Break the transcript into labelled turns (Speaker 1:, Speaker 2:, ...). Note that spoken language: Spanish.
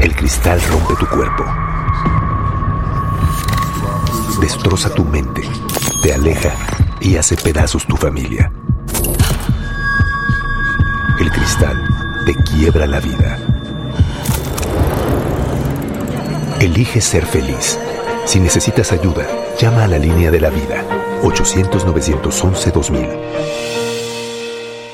Speaker 1: El cristal rompe tu cuerpo, destroza tu mente, te aleja y hace pedazos tu familia. El cristal te quiebra la vida. Elige ser feliz. Si necesitas ayuda, llama a la línea de la vida, 800-911-2000.